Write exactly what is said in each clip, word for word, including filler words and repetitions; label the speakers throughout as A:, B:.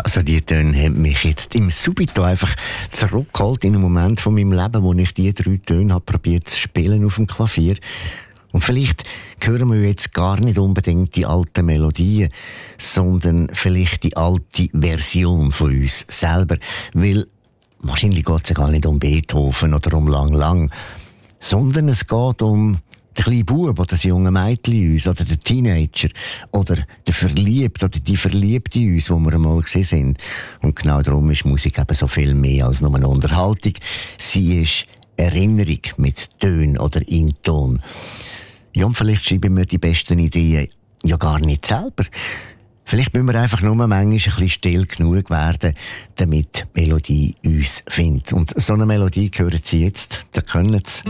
A: Also die Töne haben mich jetzt im Subito einfach zurückgeholt in einem Moment von meinem Leben, wo ich die drei Töne habe probiert zu spielen auf dem Klavier. Und vielleicht hören wir jetzt gar nicht unbedingt die alten Melodien, sondern vielleicht die alte Version von uns selber. Weil wahrscheinlich geht es ja gar nicht um Beethoven oder um Lang Lang, sondern es geht um den kleinen Bub oder das junge Mädchen in uns oder den Teenager oder der Verliebte oder die Verliebte in uns, wo wir einmal gesehen sind. Und genau darum ist Musik eben so viel mehr als nur eine Unterhaltung. Sie ist Erinnerung mit Tönen oder in Ton. Ja, und vielleicht schreiben wir die besten Ideen ja gar nicht selber. Vielleicht müssen wir einfach nur manchmal ein bisschen still genug werden, damit die Melodie uns findet. Und so eine Melodie hören Sie jetzt, da können Sie.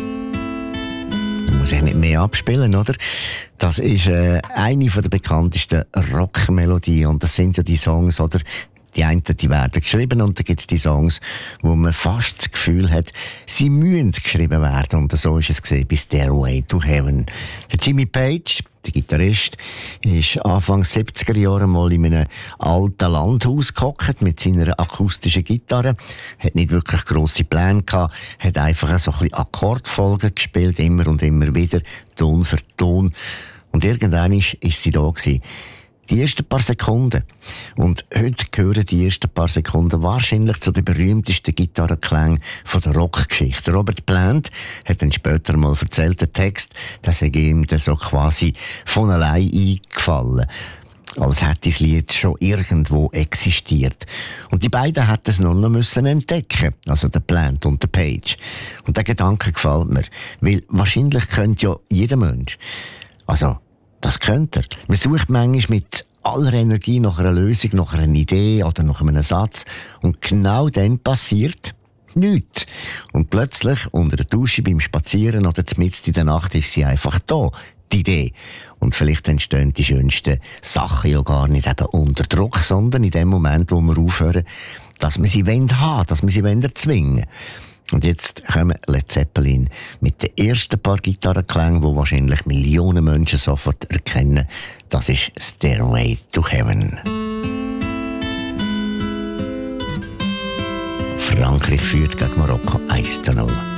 A: Da muss ich nicht mehr abspielen, oder? Das ist äh, eine der bekanntesten Rockmelodien. Und das sind ja die Songs, oder? Die einen, die werden geschrieben und dann gibt es die Songs, wo man fast das Gefühl hat, sie müssen geschrieben werden. Und so ist es gesehen bei Stairway to Heaven. Der Jimmy Page, der Gitarrist, ist Anfang siebziger Jahre mal in einem alten Landhaus gehockt mit seiner akustischen Gitarre. Hat nicht wirklich grosse Pläne gehabt, hat einfach so ein bisschen Akkordfolgen gespielt, immer und immer wieder, Ton für Ton. Und irgendwann ist, ist sie da gewesen. Die ersten paar Sekunden. Und heute gehören die ersten paar Sekunden wahrscheinlich zu den berühmtesten Gitarrenklängen von der Rockgeschichte. Robert Plant hat dann später mal erzählt, der Text, das sei ihm dann so quasi von allein eingefallen. Als hätte das Lied schon irgendwo existiert. Und die beiden hätten es nur noch müssen entdecken, also der Plant und der Page. Und der Gedanke gefällt mir, weil wahrscheinlich könnte ja jeder Mensch, also das könnte er. Man sucht manchmal mit aller Energie nach einer Lösung, nach einer Idee oder nach einem Satz. Und genau dann passiert nichts. Und plötzlich, unter der Dusche, beim Spazieren oder mitten in der Nacht, ist sie einfach da, die Idee. Und vielleicht entstehen die schönsten Sachen ja gar nicht eben unter Druck, sondern in dem Moment, wo wir aufhören, dass wir sie haben wollen, dass wir sie erzwingen wollen. Und jetzt kommen Led Zeppelin mit den ersten paar Gitarrenklängen, die wahrscheinlich Millionen Menschen sofort erkennen. Das ist Stairway to Heaven. Frankreich führt gegen Marokko eins zu null.